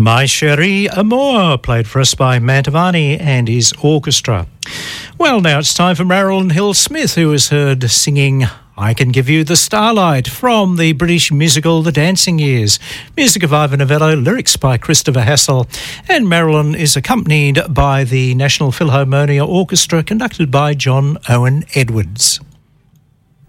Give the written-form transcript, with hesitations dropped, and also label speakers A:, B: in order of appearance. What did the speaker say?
A: My Cherie Amour, played for us by Mantovani and his orchestra. Well, now it's time for Marilyn Hill Smith, who is heard singing I Can Give You the Starlight from the British musical The Dancing Years. Music of Ivor Novello, lyrics by Christopher Hassel, and Marilyn is accompanied by the National Philharmonia Orchestra conducted by John Owen Edwards.